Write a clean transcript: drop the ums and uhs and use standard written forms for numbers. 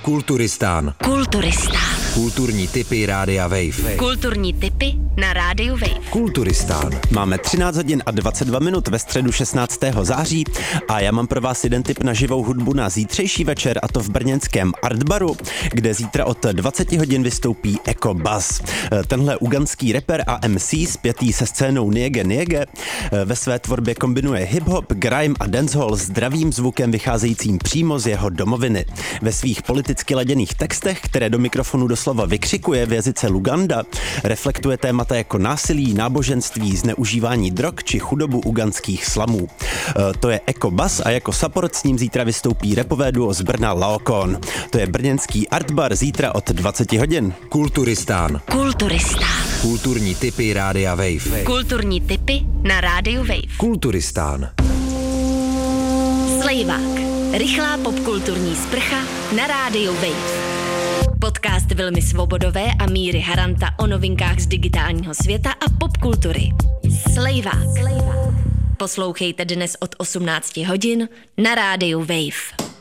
Kulturistán. Kulturní tipy Rádia Wave. Kulturní tipy na Rádiu Wave. Kulturistán. Máme 13 hodin a 22 minut ve středu 16. září a já mám pro vás jeden tip na živou hudbu na zítřejší večer, a to v brněnském Artbaru, kde zítra od 20 hodin vystoupí Eko Buzz. Tenhle ugandský rapper a MC spjatý se scénou Niege Niege ve své tvorbě kombinuje hip-hop, grime a dancehall s zdravým zvukem vycházejícím přímo z jeho domoviny. Ve svých politicky laděných textech, které do mikrofonu doslova vykřikuje v jazyce Luganda, reflektuje témata jako násilí, náboženství, zneužívání drog či chudobu ugandských slamů. To je Eko Buzz a jako support s ním zítra vystoupí rapové duo z Brna Laokon. To je brněnský Artbar zítra od 20 hodin. Kulturistán. Kulturní tipy Rádia Wave. Kulturní tipy na Rádiu Wave. Kulturistán. Slejvák. Rychlá popkulturní sprcha na Rádiu Wave. Podcast Vilmy Svobodové a Míry Haranta o novinkách z digitálního světa a popkultury. Slejvák. Poslouchejte dnes od 18 hodin na Rádiu Wave.